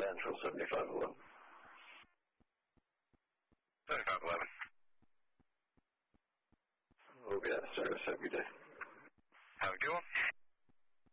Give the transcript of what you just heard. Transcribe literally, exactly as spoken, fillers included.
Central, seventy-five eleven. seventy-five eleven. We'll be at service every day. Have a good one.